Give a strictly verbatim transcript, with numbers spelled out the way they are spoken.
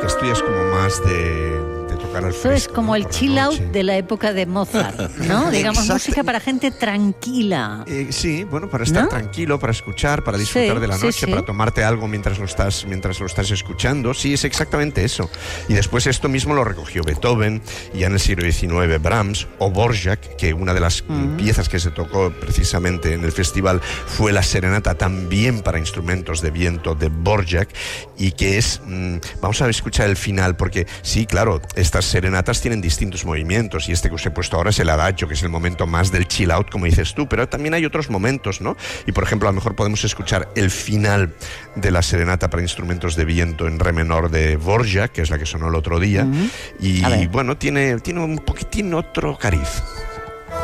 porque esto ya es como más de... Eso fresco, es como ¿no? el chill out de la época de Mozart, ¿no? Digamos, Exacto. música para gente tranquila. Eh, sí, bueno, para estar ¿no? tranquilo, para escuchar, para disfrutar sí, de la noche, sí, sí. para tomarte algo mientras lo estás mientras lo estás escuchando. Sí, es exactamente eso. Y después esto mismo lo recogió Beethoven, y ya en el siglo diecinueve Brahms o Dvorak, que una de las uh-huh. piezas que se tocó precisamente en el festival fue la serenata también para instrumentos de viento de Dvorak, y que es... Mmm, vamos a escuchar el final, porque sí, claro, estas serenatas tienen distintos movimientos, y este que os he puesto ahora es el adagio, que es el momento más del chill out, como dices tú, pero también hay otros momentos, ¿no? Y por ejemplo, a lo mejor podemos escuchar el final de la serenata para instrumentos de viento en re menor de Dvorak, que es la que sonó el otro día, uh-huh. y bueno, tiene, tiene un poquitín otro cariz.